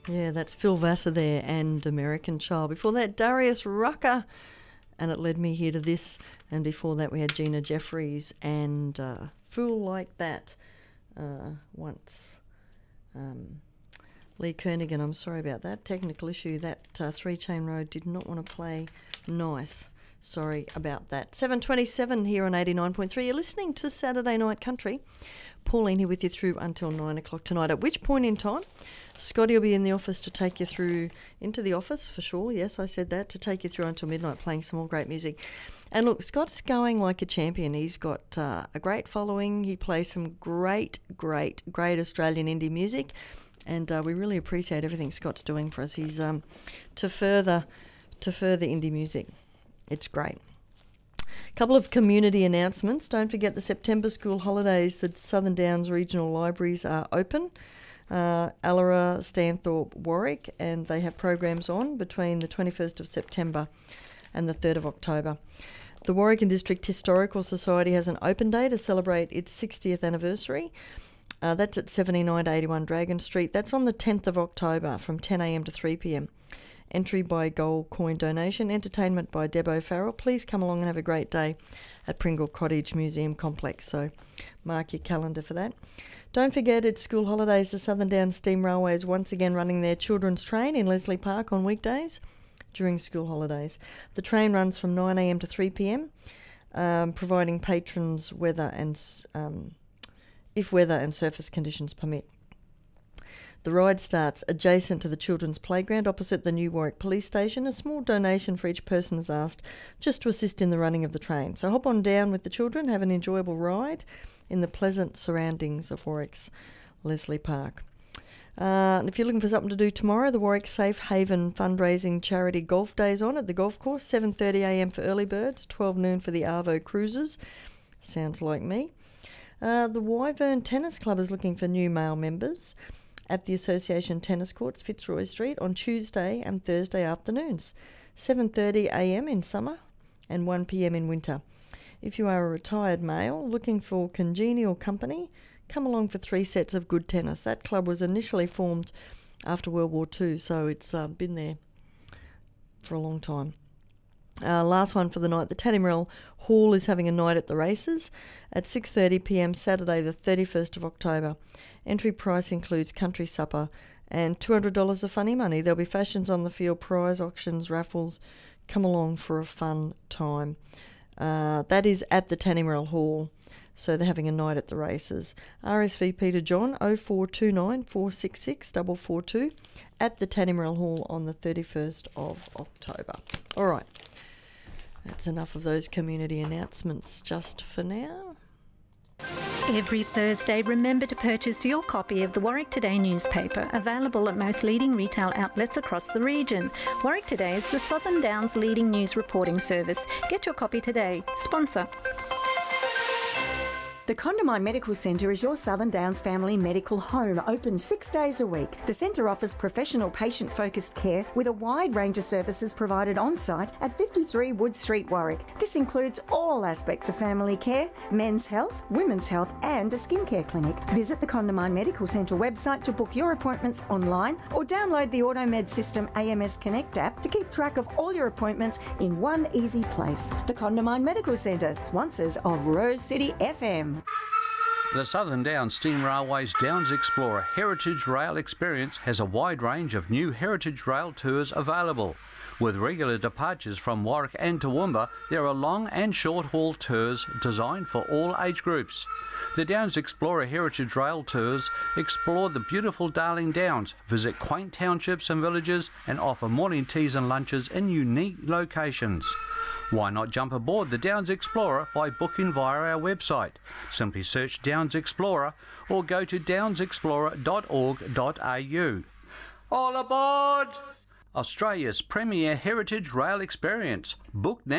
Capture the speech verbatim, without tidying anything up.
Yeah, that's Phil Vassar there and American Child. Before that, Darius Rucker, and It Led Me Here to This. And before that, we had Gina Jeffries and uh, Fool Like That uh, once. Um, Lee Kernaghan, I'm sorry about that. Technical issue. That uh, Three Chain Road did not want to play nice. Sorry about that. seven twenty-seven here on eighty-nine point three. You're listening to Saturday Night Country. Pauline here with you through until nine o'clock tonight, at which point in time Scotty will be in the office to take you through, into the office for sure, yes, I said that, to take you through until midnight playing some more great music. And look, Scott's going like a champion. He's got uh, a great following. He plays some great, great, great Australian indie music, and uh, we really appreciate everything Scott's doing for us. He's um, to further, to further indie music. It's great. Couple of community announcements. Don't forget the September school holidays. The Southern Downs Regional Libraries are open. Uh, Allara, Stanthorpe, Warwick, and they have programs on between the twenty-first of September and the third of October. The Warwick and District Historical Society has an open day to celebrate its sixtieth anniversary. Uh, that's at seventy-nine to eighty-one Dragon Street. That's on the tenth of October from ten a m to three p m. Entry by gold coin donation. Entertainment by Debo Farrell. Please come along and have a great day at Pringle Cottage Museum Complex. So mark your calendar for that. Don't forget, it's school holidays. The Southern Downs Steam Railway is once again running their children's train in Leslie Park on weekdays during school holidays. The train runs from nine a m to three p m, um, providing patrons weather and um, if weather and surface conditions permit. The ride starts adjacent to the children's playground opposite the new Warwick Police Station. A small donation for each person is asked just to assist in the running of the train. So hop on down with the children, have an enjoyable ride in the pleasant surroundings of Warwick's Leslie Park. Uh, and if you're looking for something to do tomorrow, the Warwick Safe Haven fundraising charity golf day is on at the golf course, seven thirty a m for early birds, twelve noon for the Arvo Cruisers. Sounds like me. Uh, the Wyvern Tennis Club is looking for new male members at the Association Tennis Courts, Fitzroy Street, on Tuesday and Thursday afternoons, seven thirty a m in summer and one p m in winter. If you are a retired male looking for congenial company, come along for three sets of good tennis. That club was initially formed after World War Two, so it's uh, been there for a long time. Uh, last one for the night, the Tanimurel Hall is having a night at the races at six thirty p m Saturday the thirty-first of October. Entry price includes country supper and two hundred dollars of funny money. There'll be fashions on the field, prize auctions, raffles. Come along for a fun time. Uh, that is at the Tanimurel Hall, so they're having a night at the races. R S V P to John oh four two nine, four six six, four four two at the Tanimurel Hall on the thirty-first of October. All right. That's enough of those community announcements just for now. Every Thursday, remember to purchase your copy of the Warwick Today newspaper, available at most leading retail outlets across the region. Warwick Today is the Southern Downs leading news reporting service. Get your copy today. Sponsor. The Condamine Medical Centre is your Southern Downs family medical home, open six days a week. The centre offers professional patient-focused care with a wide range of services provided on-site at fifty-three Wood Street, Warwick. This includes all aspects of family care, men's health, women's health and a skincare clinic. Visit the Condamine Medical Centre website to book your appointments online or download the AutoMed System A M S Connect app to keep track of all your appointments in one easy place. The Condamine Medical Centre, sponsors of Rose City F M. The Southern Downs Steam Railway's Downs Explorer Heritage Rail Experience has a wide range of new Heritage Rail tours available. With regular departures from Warwick and Toowoomba, there are long and short-haul tours designed for all age groups. The Downs Explorer Heritage Rail Tours explore the beautiful Darling Downs, visit quaint townships and villages, and offer morning teas and lunches in unique locations. Why not jump aboard the Downs Explorer by booking via our website? Simply search Downs Explorer or go to downs explorer dot org dot a u. All aboard! Australia's premier heritage rail experience. Book now.